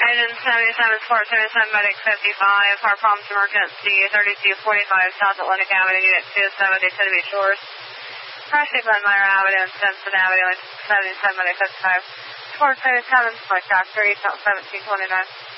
Agent 77 Sport 77 Medic 55, Heart Problems Emergency 3245 South Atlantic Avenue, Unit 270, Tennessee Shores. Crashing Glenmire Avenue and Simpson Avenue, 77 Medic 55. Sport 77, Flight Track 3, 1729.